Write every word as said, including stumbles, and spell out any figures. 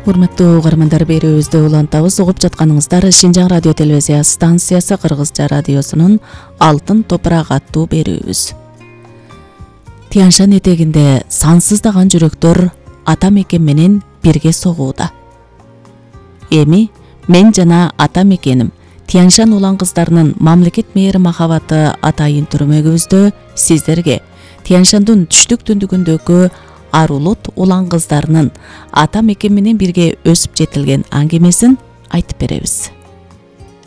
Урматтуу угармандар, берүүбүздү улантабыз. Угуп жатканыңыздар Шинжаң радио телевизия станциясы Кыргызча радиосунун Алтын топурак аттуу берүүбүз. Тянь-Шань этегинде сансыздаган жүрөктөр ата мекен менен бирге согууда. Эми мен жана ата мекеним Тянь-Шань улан кыздарынын мамлекет мээри махабаты атайын түрмөгүбүздө сиздерге Тянь-Шаньдын түштүк түндүгүндөгү Арулут улан кыздарынын ата мекен менен бирге өсүп жетилген аңгемесин айтып беребиз.